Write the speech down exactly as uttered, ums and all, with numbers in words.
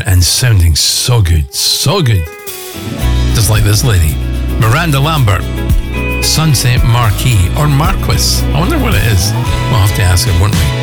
there and sounding so good, so good. Just like this lady, Miranda Lambert, Sunset Marquis, or Marquis. I wonder what it is. We'll have to ask her, won't we?